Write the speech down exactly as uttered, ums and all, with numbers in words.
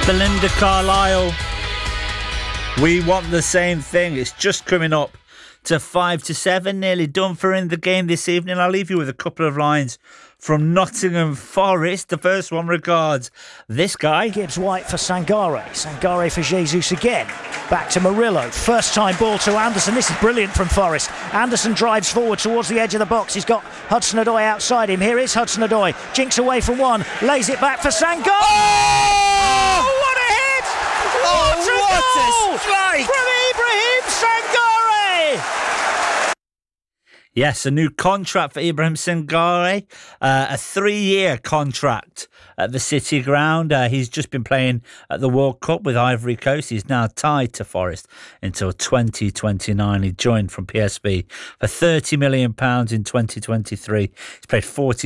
Belinda Carlisle. We want the same thing. It's just coming up to five to seven. Nearly done for in the game this evening. I'll leave you with a couple of lines from Nottingham Forest. The first one regards this guy. Gibbs White for Sangare. Sangare for Jesus again. Back to Murillo. First time ball to Anderson. This is brilliant from Forest. Anderson drives forward towards the edge of the box. He's got Hudson-Odoi outside him. Here is Hudson-Odoi. Jinks away from one. Lays it back for Sangare. Oh! Oh, what a hit! Oh, what a what goal a strike! from Ibrahim Sangare! Yes, a new contract for Ibrahim Sangare, uh, a three-year contract at the City Ground. Uh, he's just been playing at the World Cup with Ivory Coast. He's now tied to Forest until twenty twenty-nine. He joined from P S V for thirty million pounds in twenty twenty-three. He's played forty